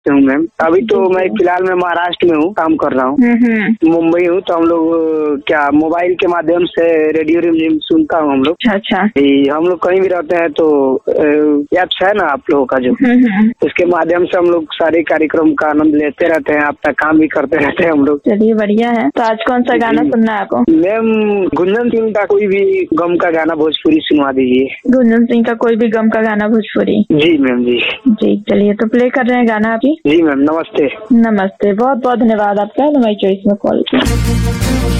से हूँ मैम। अभी तो मैं फिलहाल में महाराष्ट्र में हूँ, काम कर रहा हूँ, मुंबई हूँ। तो हम लोग क्या मोबाइल के माध्यम से रेडियो रिमझिम सुनता हूँ हम लोग। अच्छा। हम लोग कहीं भी रहते हैं तो एप्स है ना आप लोगों का जो, उसके माध्यम से हम लोग सारे कार्यक्रम का आनंद लेते रहते हैं, अपना काम भी करते रहते हैं हम लोग। चलिए बढ़िया है। तो आज कौन सा गाना सुनना है आपको? मैम गुंजन सिंह का कोई भी गम का गाना भोजपुरी सुनवा दीजिए। गुंजन सिंह का कोई भी गम का गाना भोजपुरी? जी मैम जी। जी चलिए तो प्ले कर रहे हैं गाना आपकी। जी मैम नमस्ते। नमस्ते, बहुत बहुत धन्यवाद आपका हमारी चॉइस में कॉल किया।